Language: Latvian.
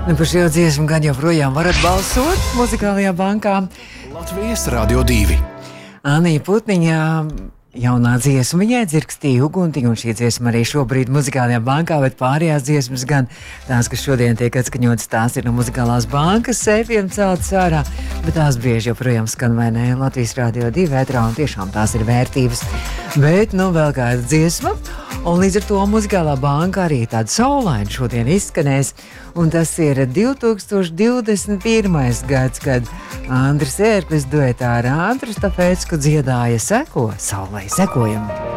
Un par šo dziesmu gan joprojām varat balsot Muzikālajā bankā. Latvijas Radio 2. Anija Putniņa jaunā dziesma viņai dzirkstīja uguntiņu, un šī dziesma arī šobrīd Muzikālajā bankā, bet pārējās dziesmas gan tās, kas šodien tiek atskaņotas, tās ir no Muzikālās bankas sēfiem celtas ārā, bet tās bieži joprojām skan vai ne Latvijas Radio 2 ētrā, un tiešām tās ir vērtības. Bet, nu, vēl kāda dziesma, un līdz ar to Muzikālā banka arī tāda saulaina šodien izskanēs, un tas ir 2021. gads, kad Andris Ērklis duetā ar Andru Stafēcku dziedāja Seko, saulei sekojam.